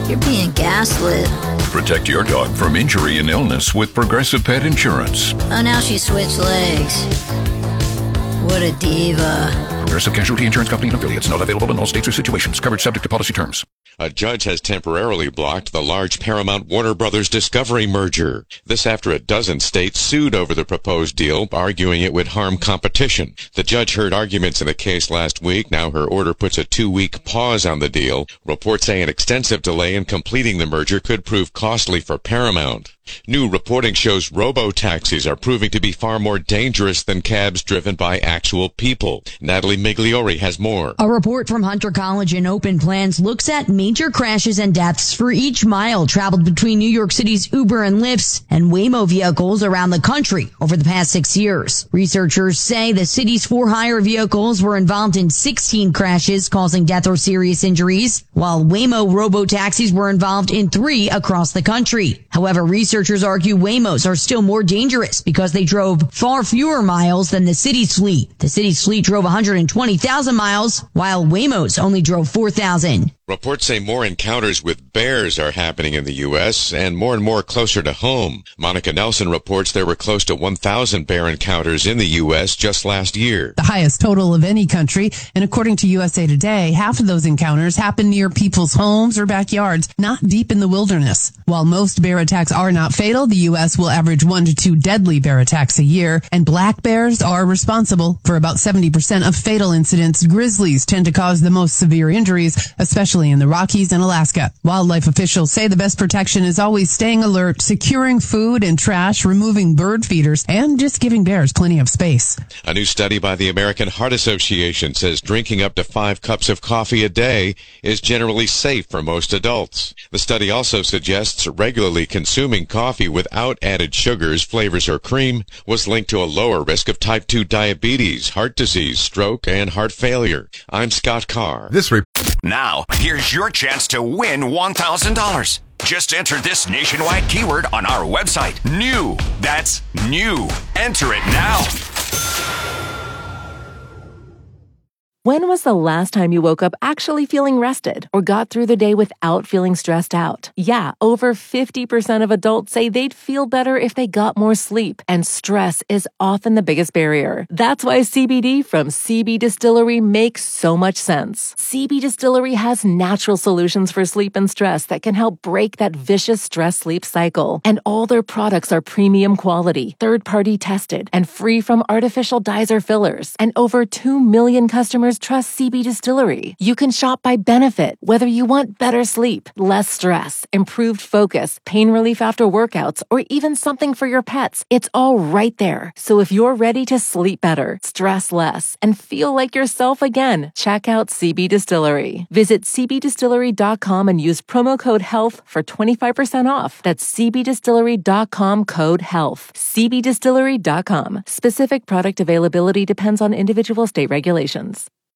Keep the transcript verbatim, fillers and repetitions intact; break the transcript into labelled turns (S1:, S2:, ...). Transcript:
S1: You're being gaslit.
S2: Protect your dog from injury and illness with Progressive Pet Insurance.
S1: Oh, now she switched legs. What a diva.
S2: Progressive Casualty Insurance Company and affiliates. Not available in all states or situations. Covered subject to policy terms.
S3: A judge has temporarily blocked the large Paramount Warner Brothers Discovery merger. This after a dozen states sued over the proposed deal, arguing it would harm competition. The judge heard arguments in the case last week. Now her order puts a two-week pause on the deal. Reports say an extensive delay in completing the merger could prove costly for Paramount. New reporting shows robo-taxis are proving to be far more dangerous than cabs driven by actual people. Natalie Migliori has more.
S4: A report from Hunter College and Open Plans looks at major crashes and deaths for each mile traveled between New York City's Uber and Lyft and Waymo vehicles around the country over the past six years. Researchers say the city's for-hire vehicles were involved in sixteen crashes causing death or serious injuries, while Waymo robo-taxis were involved in three across the country. However, researchers Researchers argue Waymos are still more dangerous because they drove far fewer miles than the city's fleet. The city's fleet drove one hundred twenty thousand miles, while Waymos only drove four thousand.
S3: Reports say more encounters with bears are happening in the U S and more and more closer to home. Monica Nelson reports there were close to one thousand bear encounters in the U S just last year.
S5: The highest total of any country, and according to U S A Today, half of those encounters happen near people's homes or backyards, not deep in the wilderness. While most bear attacks are not fatal, the U S will average one to two deadly bear attacks a year, and black bears are responsible for about seventy percent of fatal incidents. Grizzlies tend to cause the most severe injuries, especially in the Rockies and Alaska. Wildlife officials say the best protection is always staying alert, securing food and trash, removing bird feeders, and just giving bears plenty of space.
S3: A new study by the American Heart Association says drinking up to five cups of coffee a day is generally safe for most adults. The study also suggests regularly consuming coffee without added sugars, flavors, or cream was linked to a lower risk of type two diabetes, heart disease, stroke, and heart failure. I'm Scott Carr.
S6: This report.
S7: Now, here's your chance to win one thousand dollars. Just enter this nationwide keyword on our website. New. That's new. Enter it now.
S8: When was the last time you woke up actually feeling rested or got through the day without feeling stressed out? Yeah, over fifty percent of adults say they'd feel better if they got more sleep, and stress is often the biggest barrier. That's why C B D from C B Distillery makes so much sense. C B Distillery has natural solutions for sleep and stress that can help break that vicious stress-sleep cycle. And all their products are premium quality, third-party tested, and free from artificial dyes or fillers. And over two million customers trust C B Distillery. You can shop by benefit, whether you want better sleep, less stress, improved focus, pain relief after workouts, or even something for your pets. It's all right there. So if you're ready to sleep better, stress less, and feel like yourself again, check out C B Distillery. Visit c b distillery dot com and use promo code HEALTH for twenty-five percent off. That's c b distillery dot com code HEALTH. c b distillery dot com. Specific product availability depends on individual state regulations.